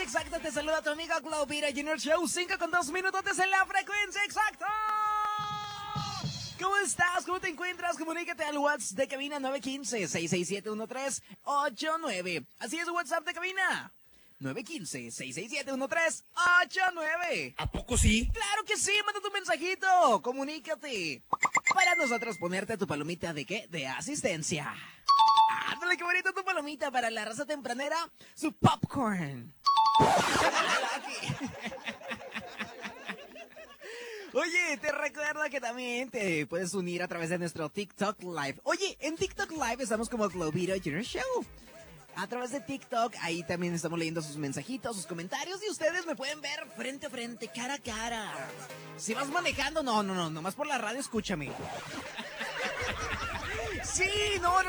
exacta, te saluda tu amiga Globira Junior Show, 5:02 minutos en la frecuencia exacta. ¿Cómo estás? ¿Cómo te encuentras? Comunícate al WhatsApp de cabina 915-667-1389. Así es, WhatsApp de cabina. 915-667-1389. ¿A poco sí? ¡Claro que sí! ¡Manda tu mensajito! ¡Comunícate! Para nosotros ponerte tu palomita ¿de qué? De asistencia. ¡Ándale, qué bonito tu palomita para la raza tempranera! ¡Su popcorn! Oye, te recuerda que también te puedes unir a través de nuestro TikTok Live. Oye, en TikTok Live estamos como Globira Junior Show. A través de TikTok, ahí también estamos leyendo sus mensajitos, sus comentarios, y ustedes me pueden ver frente a frente, cara a cara. Si vas manejando, no, nomás por la radio escúchame. Sí, no.